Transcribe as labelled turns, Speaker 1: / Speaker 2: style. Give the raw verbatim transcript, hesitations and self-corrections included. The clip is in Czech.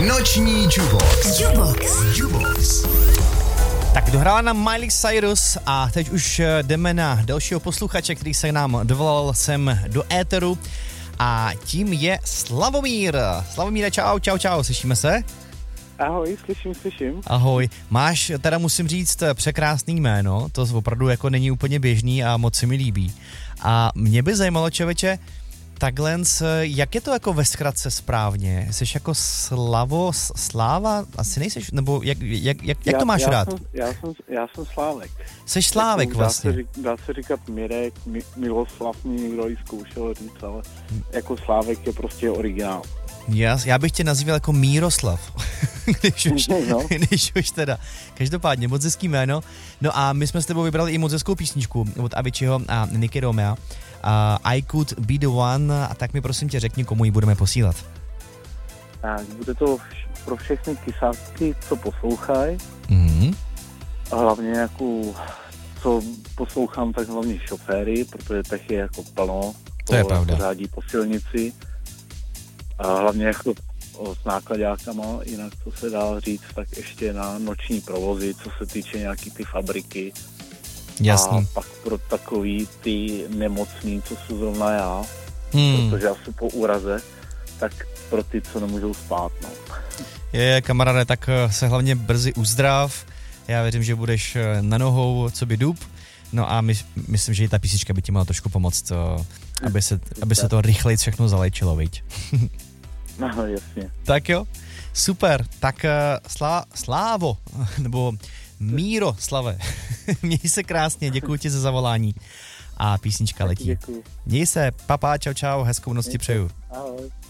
Speaker 1: Noční Jukebox. Jukebox. Jukebox.
Speaker 2: Tak dohrála nám Miley Cyrus a teď už jdeme na dalšího posluchače, který se nám dovolal sem do éteru a tím je Slavomír. Slavomíre, čau, čau, čau, slyšíme se?
Speaker 3: Ahoj, slyším, slyším.
Speaker 2: Ahoj, máš, teda musím říct, překrásný jméno, to opravdu jako není úplně běžný a moc se mi líbí. A mě by zajímalo, člověče, takhle, jak je to jako ve zkratce správně? Jsi jako Slavo, Sláva? Asi nejseš, nebo jak, jak, jak, jak to máš
Speaker 3: já, já
Speaker 2: rád?
Speaker 3: Jsem, já, jsem, já jsem Slávek.
Speaker 2: Jsi Slávek
Speaker 3: dá
Speaker 2: vlastně.
Speaker 3: Se, dá se říkat Mirek, Mi, Miloslav mě někdo i zkoušel říct, ale jako Slávek je prostě originál.
Speaker 2: Já, já bych tě nazýval jako Míroslav, když, už,
Speaker 3: no.
Speaker 2: když už teda. Každopádně, moc hezký jméno. No a my jsme s tebou vybrali i moc hezkou písničku od Aviciiho a Nicky Romea. Uh, I Could Be The One, a tak mi prosím tě řekni, komu ji budeme posílat.
Speaker 3: Tak, bude to vš- pro všechny kysáky, co poslouchají.
Speaker 2: Mm-hmm.
Speaker 3: A hlavně jako, co poslouchám, tak hlavně šoféry, protože těch je jako plno.
Speaker 2: To je pravda.
Speaker 3: Řádí po silnici. A hlavně jako s nákladákama, jinak co se dá říct, tak ještě na noční provozy, co se týče nějaký ty fabriky.
Speaker 2: Jasný.
Speaker 3: A pak pro takový ty nemocný, co jsou zrovna já,
Speaker 2: hmm.
Speaker 3: protože já jsem po úraze, tak pro ty, co nemůžou spát, no.
Speaker 2: Je, kamaráde, tak se hlavně brzy uzdrav. Já věřím, že budeš na nohou, co by dub. No a my, myslím, že i ta písnička by ti mohla trošku pomoct, aby se, aby se to rychleji všechno zalečilo, viď?
Speaker 3: No, jasně.
Speaker 2: Tak jo, super. Tak slá, Slávo, nebo Míro, Slave, měj se krásně, děkuji ti za zavolání. A písnička letí.
Speaker 3: Děkuji.
Speaker 2: Měj se, papá, čau, čau, hezkou noc ti přeju.
Speaker 3: Ahoj.